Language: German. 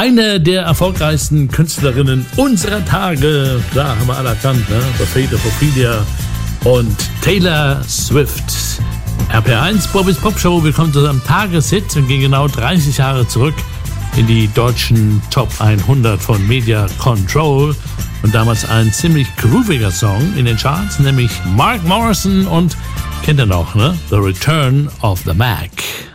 Eine der erfolgreichsten Künstlerinnen unserer Tage, klar, haben wir alle erkannt, ne? The Fate of Ophelia und Taylor Swift. RPR1, Bobbys Popshow, wir kommen zu unserem Tageshit und gehen genau 30 Jahre zurück in die deutschen Top 100 von Media Control. Und damals ein ziemlich grooviger Song in den Charts, nämlich Mark Morrison und, kennt ihr noch, ne? The Return of the Mac.